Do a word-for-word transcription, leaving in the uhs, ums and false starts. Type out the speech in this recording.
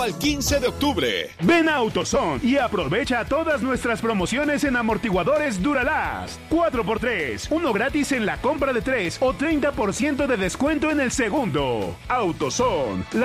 Al quince de octubre. Ven a AutoZone y aprovecha todas nuestras promociones en amortiguadores Duralast. cuatro por tres, uno gratis en la compra de tres o treinta por ciento de descuento en el segundo. AutoZone.